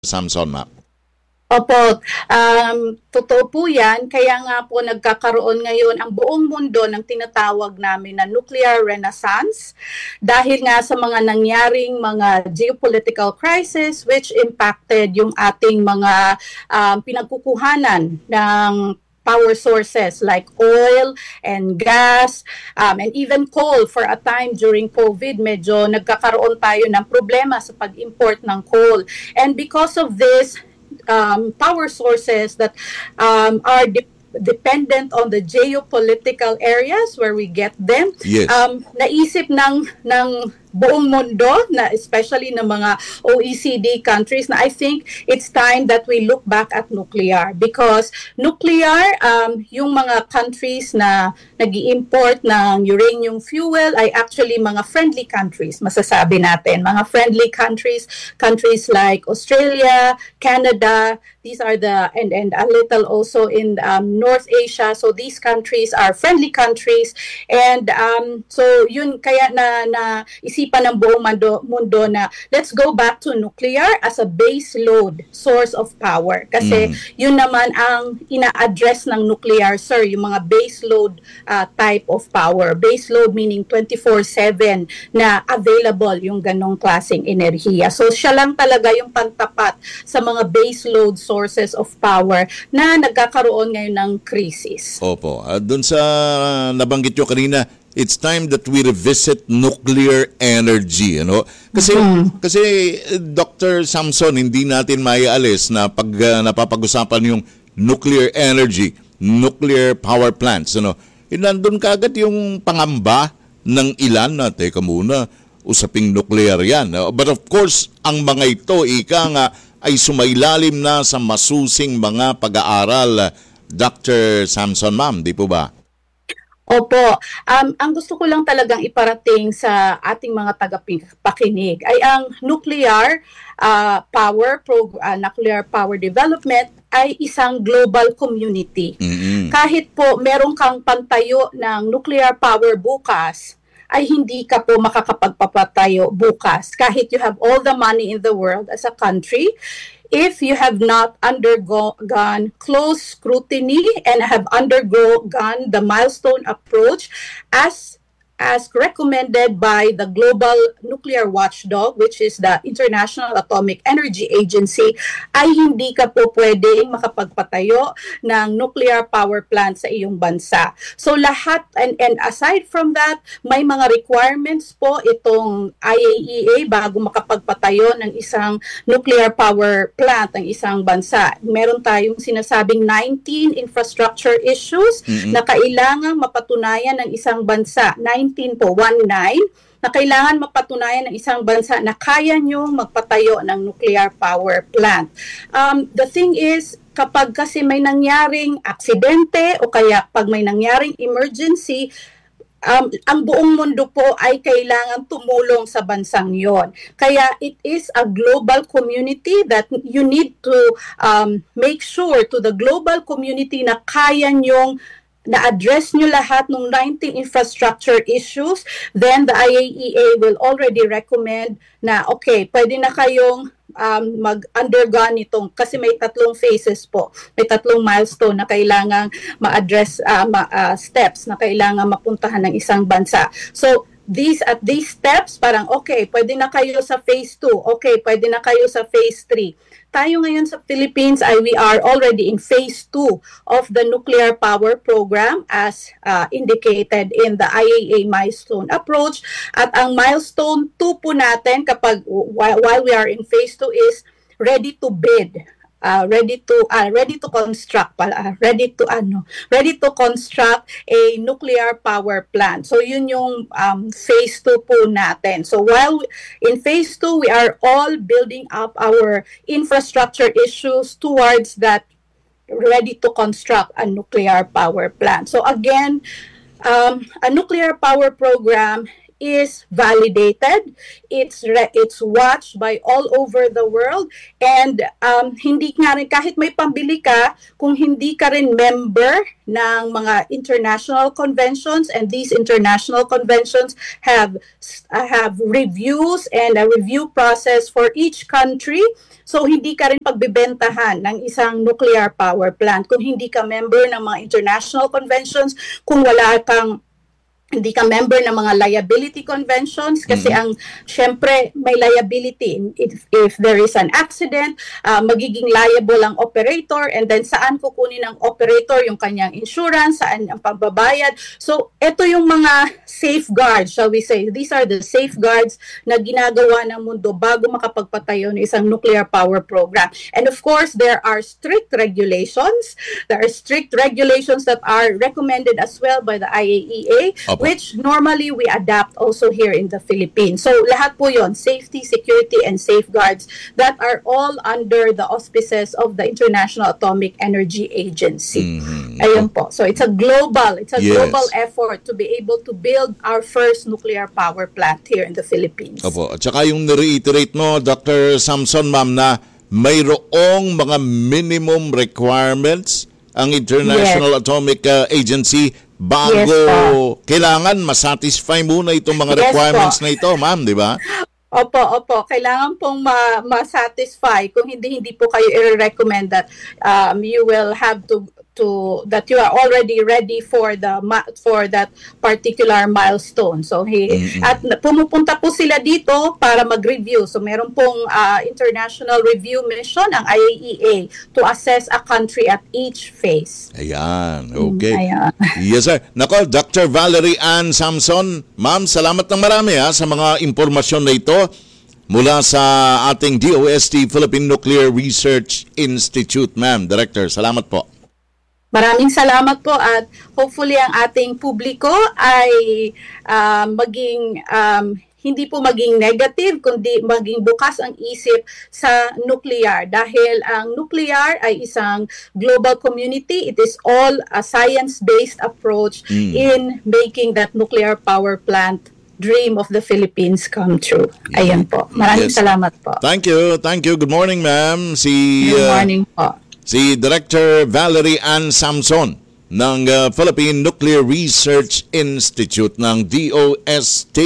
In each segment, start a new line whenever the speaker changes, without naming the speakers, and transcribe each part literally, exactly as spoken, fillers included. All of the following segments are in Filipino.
Samson, ma'am.
Opo, um, totoo po yan. Kaya nga po nagkakaroon ngayon ang buong mundo ng tinatawag namin na nuclear renaissance dahil nga sa mga nangyaring mga geopolitical crisis which impacted yung ating mga um, pinagkukuhanan ng power sources like oil and gas um, and even coal. For a time during COVID, medyo nagkakaroon tayo ng problema sa pag-import ng coal. And because of this, um, power sources that um, are de- dependent on the geopolitical areas where we get them.
Yes.
Um, naisip ng ng buong mundo, na especially ng mga O E C D countries, na I think it's time that we look back at nuclear because nuclear, um, yung mga countries na nag-i-import ng uranium fuel ay actually mga friendly countries, masasabi natin. Mga friendly countries, countries like Australia, Canada, these are the, and, and a little also in um, North Asia. So these countries are friendly countries. And um, so yun, kaya na, na isipan ng buong mundo, mundo na let's go back to nuclear as a base load source of power. Kasi mm. yun naman ang ina-address ng nuclear, sir, yung mga base load uh, type of power. Base load meaning twenty-four seven na available yung ganong klaseng enerhiya. So siya lang talaga yung pantapat sa mga base load sources of power na nagkakaroon ngayon ng crisis.
Opo. Uh, Doon sa nabanggit nyo kanina, it's time that we revisit nuclear energy, ano? Kasi mm-hmm. kasi Doctor Samson, hindi natin maialis na pag uh, napapag-usapan yung nuclear energy, nuclear power plants, ano? E nandun kaagad yung pangamba ng ilan na teka muna, usaping nuclear yan. But of course, ang mga ito, ika nga, ay sumailalim na sa masusing mga pag-aaral, Doctor Samson, ma'am, di po ba?
Opo. Um, ang gusto ko lang talagang iparating sa ating mga tagapakinig ay ang nuclear uh, power, pro, uh, nuclear power development ay isang global community.
Mm-hmm.
Kahit po meron kang pantayo ng nuclear power bukas, ay hindi ka po makakapagpapatayo bukas. Kahit you have all the money in the world as a country, if you have not undergone close scrutiny and have undergone the milestone approach as as recommended by the Global Nuclear Watchdog, which is the International Atomic Energy Agency, ay hindi ka po pwedeng makapagpatayo ng nuclear power plant sa iyong bansa. So lahat, and, and aside from that, may mga requirements po itong I A E A bago makapagpatayo ng isang nuclear power plant ng isang bansa. Meron tayong sinasabing nineteen infrastructure issues mm-hmm. na kailangang mapatunayan ng isang bansa. nineteen po, one nine, na kailangan mapatunayan ng isang bansa na kaya niyong magpatayo ng nuclear power plant. Um, the thing is, kapag kasi may nangyaring aksidente o kaya pag may nangyaring emergency, um, ang buong mundo po ay kailangan tumulong sa bansang yon. Kaya it is a global community that you need to um, make sure to the global community na kaya niyong na-address nyo lahat ng nineteen infrastructure issues, then the I A E A will already recommend na okay, pwede na kayong um, mag-undergo nitong, kasi may tatlong phases po, may tatlong milestone na kailangang ma-address, uh, ma, uh, steps na kailangan mapuntahan ng isang bansa. So, these at these steps, parang okay, pwede na kayo sa phase two, okay, pwede na kayo sa phase three. Tayo ngayon sa Philippines ay we are already in phase two of the nuclear power program as uh, indicated in the I A E A milestone approach. At ang milestone two po natin kapag while, while we are in phase two is ready to bid. Uh, ready to uh, ready to construct pala uh, ready to ano ready to construct a nuclear power plant. So yun yung um, phase two po natin. So while in phase two we are all building up our infrastructure issues towards that ready to construct a nuclear power plant. So again, um, a nuclear power program is validated, it's re- it's watched by all over the world, and um, hindi nga rin, kahit may pambili ka, kung hindi ka rin member ng mga international conventions, and these international conventions have uh, have reviews and a review process for each country. So hindi ka rin pagbebentahan ng isang nuclear power plant kung hindi ka member ng mga international conventions, kung wala kang hindi ka member ng mga liability conventions, kasi mm-hmm. ang syempre may liability if, if there is an accident, uh, magiging liable ang operator, and then saan kukunin ng operator yung kanyang insurance, saan ang pagbabayad. So ito yung mga safeguards, shall we say, these are the safeguards na ginagawa ng mundo bago makapagpatayo ng isang nuclear power program. And of course there are strict regulations, there are strict regulations that are recommended as well by the I A E A, which normally we adapt also here in the Philippines. So lahat po yon, safety, security, and safeguards that are all under the auspices of the International Atomic Energy Agency. Mm-hmm. Ayun po. So it's a global, it's a yes. global effort to be able to build our first nuclear power plant here in the Philippines.
Opo. At saka yung reiterate mo, Doctor Samson, ma'am, na mayroong mga minimum requirements ang International yes. Atomic uh, Agency bago yes, kailangan masatisfy muna itong mga requirements yes, na ito, ma'am, di ba?
Opo, opo. Kailangan pong ma- ma-satisfy. Kung hindi, hindi po kayo i-recommend that um, you will have to to that you are already ready for the ma- for that particular milestone. So he mm-hmm. at pumupunta po sila dito para mag-review. So meron pong uh, international review mission ang I A E A to assess a country at each phase.
Ayan, okay.
Mm, ayan.
Yes sir. Nako, Doctor Valerie Ann Samson, ma'am, salamat ng marami ha, sa mga impormasyon na ito mula sa ating D O S T Philippine Nuclear Research Institute, ma'am. Director, salamat po.
Maraming salamat po, at hopefully ang ating publiko ay uh, maging um, hindi po maging negative, kundi maging bukas ang isip sa nuclear, dahil ang nuclear ay isang global community. It is all a science-based approach mm. in making that nuclear power plant dream of the Philippines come true. Ayan po. Maraming yes. salamat po.
Thank you. Thank you. Good morning, ma'am. Si,
Good morning po.
Si Director Valerie Ann Samson ng uh, Philippine Nuclear Research Institute ng D O S T.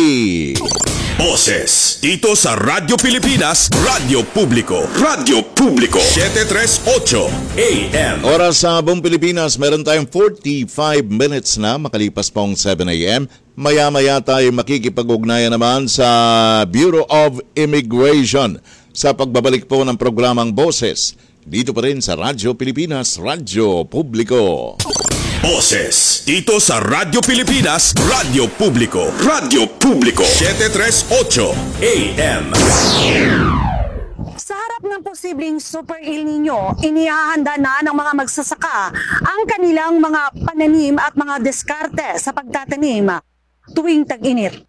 Boses dito sa Radyo Pilipinas, Radyo Publiko, Radyo Publiko, seven thirty-eight A M.
Oras sa buong Pilipinas, meron tayong forty-five minutes na makalipas pong seven A M. Maya-maya tayo makikipag-ugnayan naman sa Bureau of Immigration sa pagbabalik po ng programang Boses. Dito pa rin sa Radyo Pilipinas, Radyo Publiko.
Boses dito sa Radyo Pilipinas, Radyo Publiko, Radyo Publiko, seven thirty-eight A M.
Sa harap ng posibleng Super El Nino, inihahanda na ng mga magsasaka ang kanilang mga pananim at mga diskarte sa pagtatanim tuwing tag-init.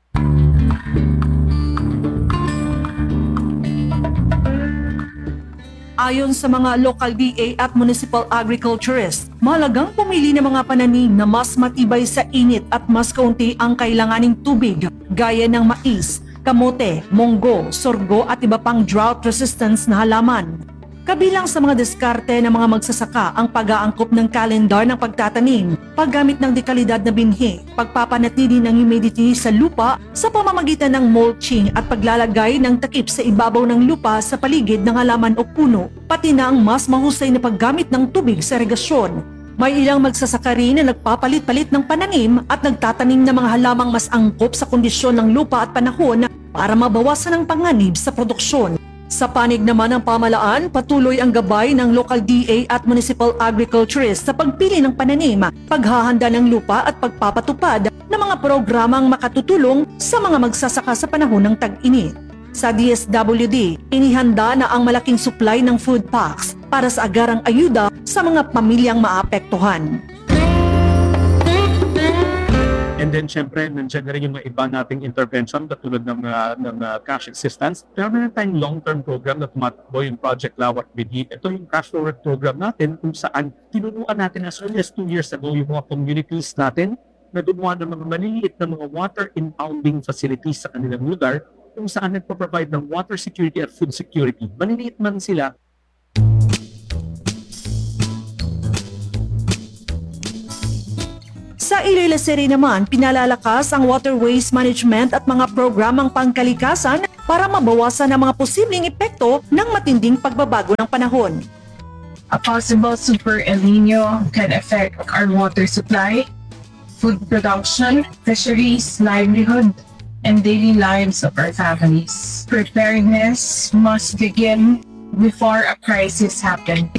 Ayon sa mga local D A at municipal agriculturists, mahalagang pumili ng mga pananim na mas matibay sa init at mas kaunti ang kailanganing tubig, gaya ng mais, kamote, monggo, sorgo at iba pang drought resistance na halaman. Kabilang sa mga diskarte ng mga magsasaka ang pag-aangkop ng kalendar ng pagtatanim, paggamit ng dekalidad na binhi, pagpapanatili ng humidity sa lupa sa pamamagitan ng mulching at paglalagay ng takip sa ibabaw ng lupa sa paligid ng halaman o puno, pati na ang mas mahusay na paggamit ng tubig sa irigasyon. May ilang magsasaka rin na nagpapalit-palit ng pananim at nagtatanim ng mga halamang mas angkop sa kondisyon ng lupa at panahon para mabawasan ang panganib sa produksyon. Sa panig naman ng pamalaan, patuloy ang gabay ng local D A at municipal agriculturists sa pagpili ng pananim, paghahanda ng lupa at pagpapatupad ng mga programang makatutulong sa mga magsasaka sa panahon ng tag-init. Sa D S W D, inihanda na ang malaking supply ng food packs para sa agarang ayuda sa mga pamilyang maapektuhan.
And then, syempre, nandiyan na rin yung mga iba nating intervention katulad ng, uh, ng uh, cash assistance. Pero meron tayong long-term program na tumatakbo yung Project Lawat Bidi. Ito yung cash forward program natin kung saan tinuruan natin as early as two years ago yung mga communities natin na gumawa ng mga maliliit na mga water impounding facilities sa kanilang lugar kung saan nagpo-provide ng water security at food security. Maliliit man sila,
Sa Iloilo City naman, pinalalakas ang waterways management at mga programang pangkalikasan para mabawasan ang mga posibleng epekto ng matinding pagbabago ng panahon.
A possible super El Nino can affect our water supply, food production, fisheries, livelihood, and daily lives of our families. Preparedness must begin before a crisis happens.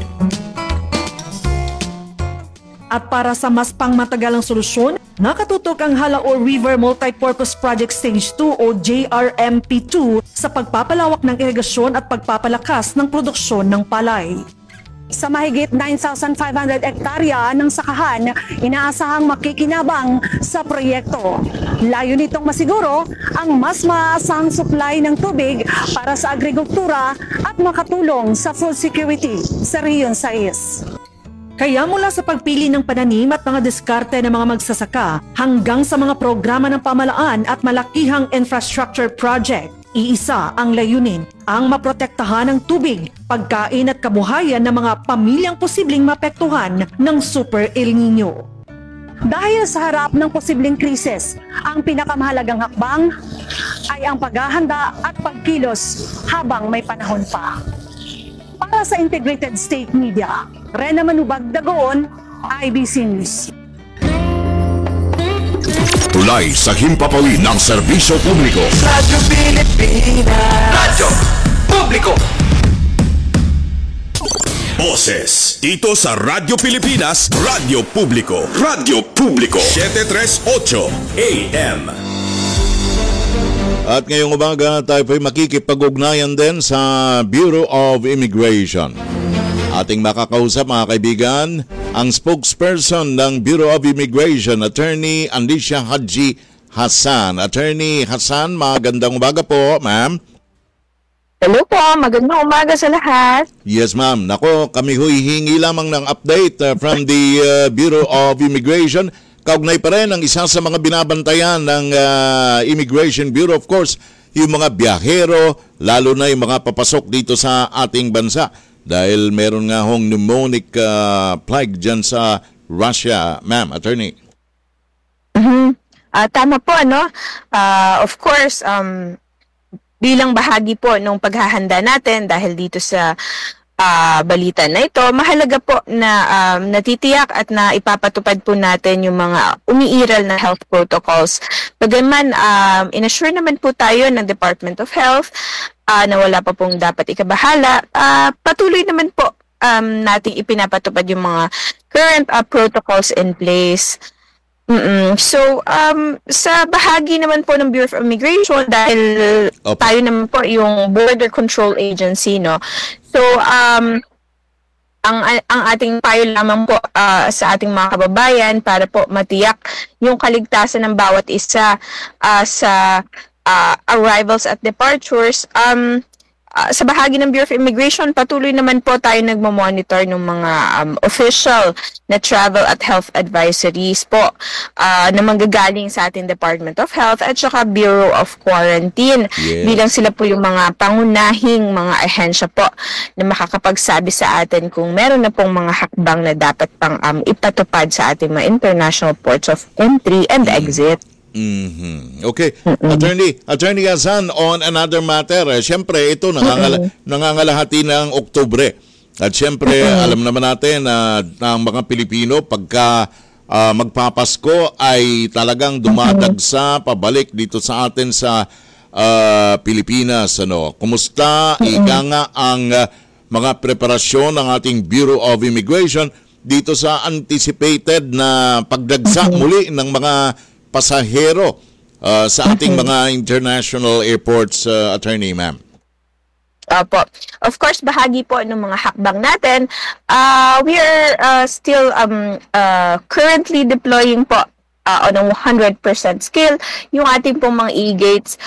At para sa mas pangmatagalang solusyon, nakatutok ang Halaor River Multipurpose Project Stage two o J R M P two sa pagpapalawak ng irigasyon at pagpapalakas ng produksyon ng palay. Sa mahigit nine thousand five hundred hektarya ng sakahan, inaasahang makikinabang sa proyekto. Layo nitong masiguro ang mas maasahang supply ng tubig para sa agrikultura at makatulong sa food security sa Region six. Kaya mula sa pagpili ng pananim at mga diskarte ng mga magsasaka hanggang sa mga programa ng pamalaan at malakihang infrastructure project, iisa ang layunin, ang maprotektahan ng tubig, pagkain at kabuhayan ng mga pamilyang posibleng mapektuhan ng Super El Nino. Dahil sa harap ng posibleng krisis, ang pinakamahalagang hakbang ay ang paghahanda at pagkilos habang may panahon pa. Para sa Integrated State Media, Rena Manubag Dagoon, I B C News.
Tulay sa himpapawid ng serbisyo publiko.
Radyo Pilipinas. Radyo Publiko.
Boses dito sa Radyo Pilipinas, Radyo Publiko. Radyo Publiko. seven tres ocho A M.
At ngayong umaga tayo po'y makikipag-ugnayan din sa Bureau of Immigration. Ating makakausap mga kaibigan, ang spokesperson ng Bureau of Immigration, Attorney Alicia Haji Hassan. Attorney Hassan, magandang umaga po, ma'am.
Hello po, magandang umaga sa lahat.
Yes, ma'am. Nako, kami ho'y hingi lamang ng update uh, from the uh, Bureau of Immigration. Kaugnay pa rin ang isa sa mga binabantayan ng uh, Immigration Bureau, of course, yung mga biyahero, lalo na yung mga papasok dito sa ating bansa. Dahil meron nga hong pneumonic uh, plague dyan sa Russia, ma'am, attorney.
Mm-hmm. Uh, tama po, ano? Uh, of course, um, bilang bahagi po ng paghahanda natin dahil dito sa Uh, balita na ito, mahalaga po na um, natitiyak at na ipapatupad po natin yung mga umiiral na health protocols. Bagaman, um, inassure naman po tayo ng Department of Health uh, na wala pa pong dapat ikabahala. Uh, patuloy naman po um, nating ipinapatupad yung mga current uh, protocols in place. Mm-mm. So, um, sa bahagi naman po ng Bureau of Immigration, dahil okay, tayo naman po yung Border Control Agency, no? So, um, ang, ang ating payo lamang po uh, sa ating mga kababayan para po matiyak yung kaligtasan ng bawat isa uh, sa uh, arrivals at departures. Um, Uh, sa bahagi ng Bureau of Immigration, patuloy naman po tayo nagmamonitor ng mga um, official na travel at health advisories po uh, na manggagaling sa ating Department of Health at saka Bureau of Quarantine. Yes. Bilang sila po yung mga pangunahing mga ahensya po na makakapagsabi sa atin kung meron na pong mga hakbang na dapat pang um, ipatupad sa ating mga international ports of entry and exit.
Mm-hmm. Okay. Mm-hmm. Attorney, Attorney Hassan, on another matter, eh, siyempre ito nangangala, mm-hmm. nangangalahati ng Oktubre. At siyempre, mm-hmm. alam naman natin na uh, ang mga Pilipino pagka uh, magpapasko ay talagang dumadagsa pabalik dito sa atin sa uh, Pilipinas. Ano? Kumusta mm-hmm. ika nga ang uh, mga preparasyon ng ating Bureau of Immigration dito sa anticipated na pagdagsa mm-hmm. muli ng mga pasahero uh, sa ating mga international airports, uh, attorney, ma'am?
Opo. Of course, bahagi po ng mga hakbang natin. Uh, we are uh, still um, uh, currently deploying po uh, on a one hundred percent scale yung ating pong mga e-gates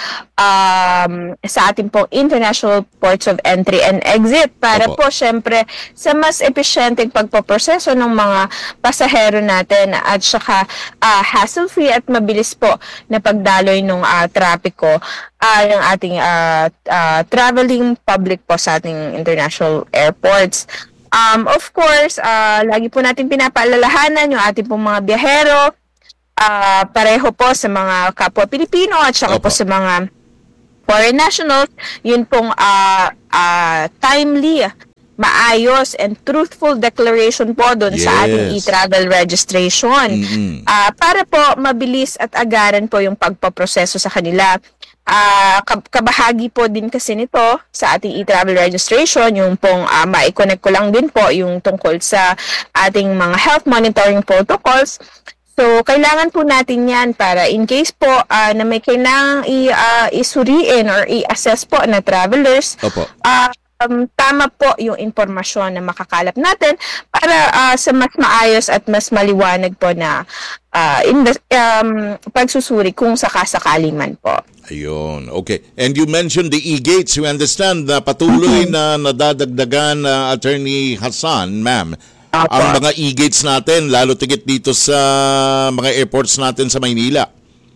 um, sa ating pong international ports of entry and exit para
Opo.
po syempre sa mas epesyenteng pagpoproseso ng mga pasahero natin at saka uh, hassle-free at mabilis po na pagdaloy ng uh, trapiko uh, ng ating uh, uh, traveling public po sa ating international airports. Um, of course, uh, lagi po natin pinapaalalahanan yung ating pong mga biyahero, uh, pareho po sa mga kapwa Pilipino at saka
Opo.
po sa mga foreign nationals, yun pong uh, uh, timely, maayos and truthful declaration po doon sa ating
Yes.
e-travel registration.
Mm-mm.
Ah, para po mabilis at agaran po yung pagpaproseso sa kanila. Ah, kab- kabahagi po din kasi nito sa ating e-travel registration, yung pong uh, ma-connect ko lang din po yung tungkol sa ating mga health monitoring protocols. So, kailangan po natin yan para in case po ah, na may kailangang i- ah, isuriin or i-assess po na travelers,
Opo.
ah, um, tama po yung impormasyon na makakalap natin para ah, sa mas maayos at mas maliwanag po na ah, inves- um, pagsusuri kung sakasakali man po.
Ayun. Okay. And you mentioned the e-gates. We understand na patuloy na nadadagdagan na Attorney Hassan, ma'am,
Opo.
ang mga e-gates natin, lalo tigit dito sa mga airports natin sa Maynila.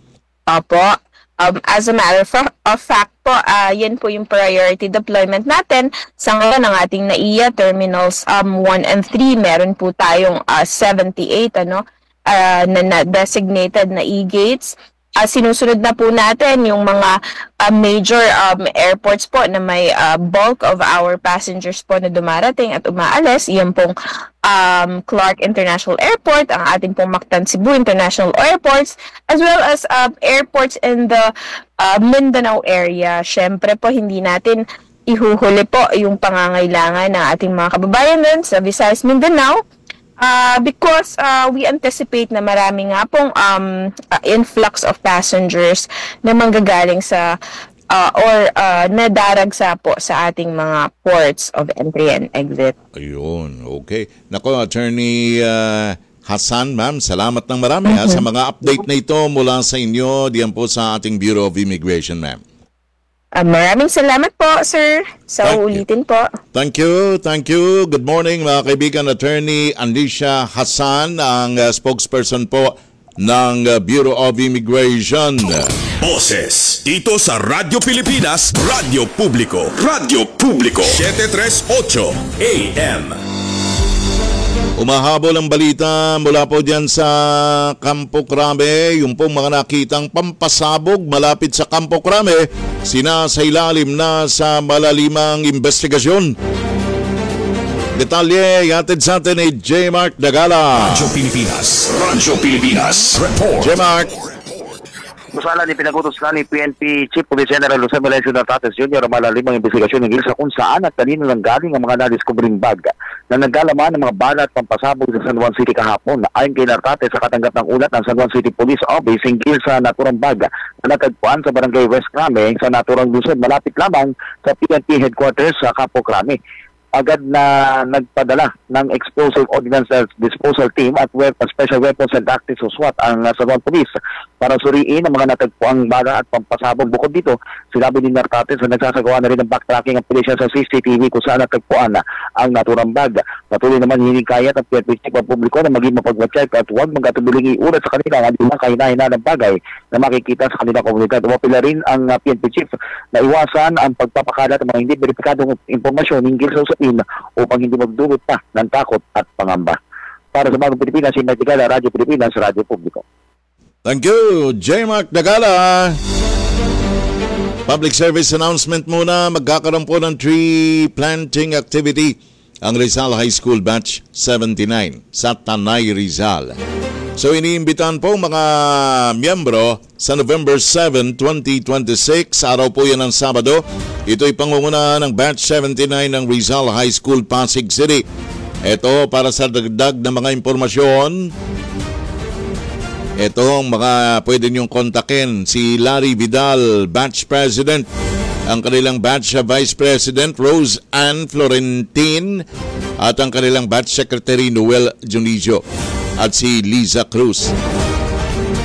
Opo. Um, as a matter of, of fact po, ah, yan po yung priority deployment natin. Sa ngayon, ang ating N A I A Terminals um, one and three, meron po tayong ah, seventy-eight ano, ah, na, na designated na e-gates. Uh, sinusunod na po natin yung mga uh, major um, airports po na may uh, bulk of our passengers po na dumarating at umaalis. Yan pong um, Clark International Airport, ang ating pong Mactan Cebu International Airports, as well as uh, airports in the uh, Mindanao area. Syempre po, hindi natin ihuhuli po yung pangangailangan ng ating mga kababayan dun sa Visayas, Mindanao. Uh, because uh, we anticipate na marami nga pong um, uh, influx of passengers na manggagaling sa uh, or uh, nadaragsa po sa ating mga ports of entry and exit.
Ayun. Okay. Nako, Attorney uh, Hassan, ma'am, salamat ng marami ha, sa mga update na ito mula sa inyo diyan po sa ating Bureau of Immigration, ma'am.
Uh, maraming salamat po, sir. Sa
Thank you.
ulitin po.
Thank you, thank you. Good morning mga kaibigan. Attorney Alicia Hassan, ang uh, spokesperson po ng uh, Bureau of Immigration.
Boses dito sa Radyo Pilipinas, Radyo Publiko, Radyo Publiko, seven thirty-eight A M.
Umahabol ang balita mula po dyan sa Campo Crame, yung pong mga nakitang pampasabog malapit sa Campo Crame, sinasailalim na sa malalimang investigasyon. Detalye, yatid sa atin ni J. Mark Dagala.
Radyo Pilipinas, Radyo Pilipinas, report.
J. Mark.
Masala ni pinagutos na ni P N P Chief Police General Jose Melencio Nartates Junior ang malalimang investigasyon ng sa kung saan at kanino nang galing ang mga na-discovering bag na naggalaman ng mga bala at pampasabog sa San Juan City kahapon. Ayon kay Nartates, sa katanggap ng ulat ng San Juan City Police Office hinggil sa naturang bag na natagpuan sa Barangay West Crame sa naturang Luzon malapit lamang sa P N P headquarters sa Campo Crame. Agad na nagpadala ng Explosive Ordnance Disposal Team at weapons, Special Weapons and Tactics o SWAT ang uh, San Juan Police para suriin ang mga natagpuang bala at pampasabog. Bukod dito, sinabi ni Nartates na nagsasagawa na rin ng backtracking ang pulisya sa C C T V kung saan natagpuan na ang naturang bag. Patuloy naman hinihikayat ang P N P Chief ang publiko na maging mapagwatsyag at huwag magkatubiling iulat sa kanila ang mga kahinahinaan ng bagay na makikita sa kanilang komunidad. Umapila rin ang uh, P N P Chief na iwasan ang pagpapakalat ng mga hindi verifikadong impormasyon hinggil sa usapin upang hindi magdulot pa ng takot at pangamba. Para sa Bagong Pilipinas, si Mike Dagala, Radyo Pilipinas, Radyo Publiko.
Thank you, J. Mark Dagala. Public service announcement muna. Magkakaroon po ng tree planting activity ang Rizal High School Batch seventy-nine sa Tanay, Rizal. So iniimbitahan po mga miyembro sa November seventh, twenty twenty-six. Araw po yan ng Sabado. Ito'y pangungunahan ng Batch seventy-nine ng Rizal High School, Pasig City. Ito para sa dagdag na mga impormasyon. Ito ang mga pwede niyong kontakin. Si Larry Vidal, Batch President. Ang kanilang Batch Vice President, Rose Ann Florentin. At ang kanilang Batch Secretary, Noel Dionisio. At si Liza Cruz.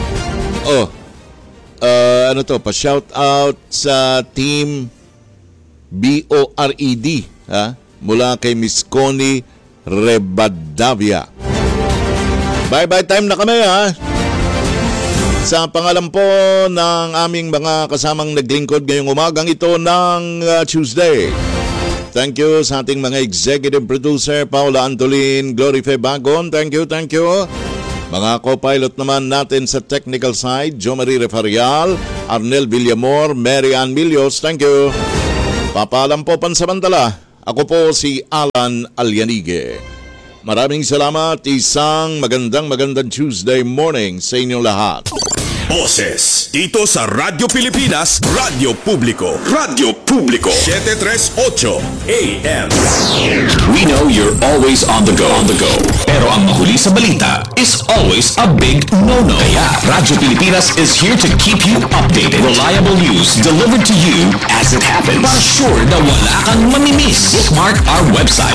Oh, uh, ano to, pa-shout out sa team B O R E D, ha? Mula kay Miss Connie Rebadavia. Bye-bye time na kami, ha? Sa pangalan po ng aming mga kasamang naglingkod ngayong umagang ito ng uh, Tuesday. Thank you sa ating mga executive producer, Paula Antolin, Glory Febagon. Thank you, thank you. Mga co-pilot naman natin sa technical side, Jo Marie Refarial, Arnel Villamor, Mary Ann Milios, thank you. Papaalam po pansamantala, ako po si Alan Alyanige. Maraming salamat, isang magandang magandang Tuesday morning sa inyong lahat.
Boses dito sa Radyo Pilipinas, Radyo Publiko, Radyo Publiko, seven thirty-eight A M.
We know you're always on the go, on the go. Pero ang mahuli sa balita is always a big no-no. Kaya Radyo Pilipinas is here to keep you updated. Reliable news delivered to you as it happens. Para sure na wala kang mamimiss. Bookmark our website,